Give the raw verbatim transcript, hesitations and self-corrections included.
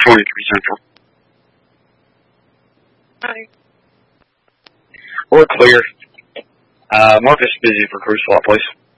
twenty-three Central. Hi. We're clear. Uh, Marcus busy for crew swap, please.